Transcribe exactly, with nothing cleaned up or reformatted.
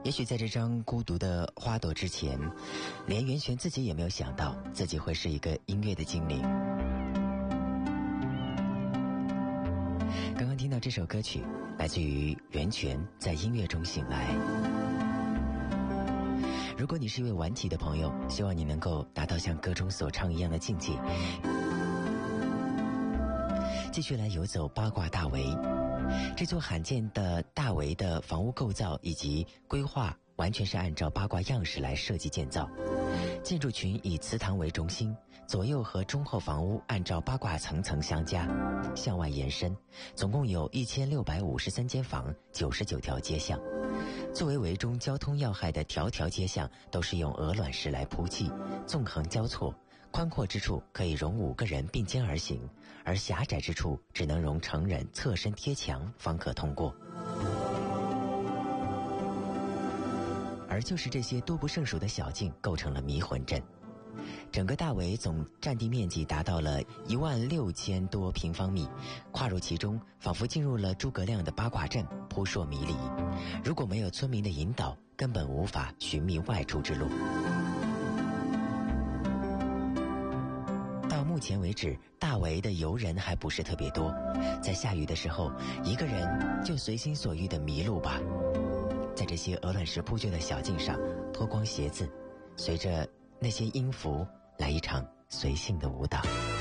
也许在这张孤独的花朵之前，连袁泉自己也没有想到自己会是一个音乐的精灵。刚刚听到这首歌曲，来自于袁泉，在音乐中醒来。如果你是一位顽疾的朋友，希望你能够达到像歌中所唱一样的境界，继续来游走八卦大围。这座罕见的大围的房屋构造以及规划完全是按照八卦样式来设计建造。建筑群以祠堂为中心，左右和中后房屋按照八卦层层相加，向外延伸，总共有一千六百五十三间房，九十九条街巷。作为围中交通要害的条条街巷，都是用鹅卵石来铺砌，纵横交错，宽阔之处可以容五个人并肩而行，而狭窄之处只能容成人侧身贴墙方可通过。而就是这些多不胜数的小径构成了迷魂阵。整个大围总占地面积达到了一万六千多平方米，跨入其中，仿佛进入了诸葛亮的八卦阵，扑朔迷离。如果没有村民的引导，根本无法寻觅外出之路。到目前为止，大围的游人还不是特别多，在下雨的时候，一个人就随心所欲地迷路吧。在这些鹅卵石铺就的小径上，脱光鞋子，随着那些音符来一场随性的舞蹈。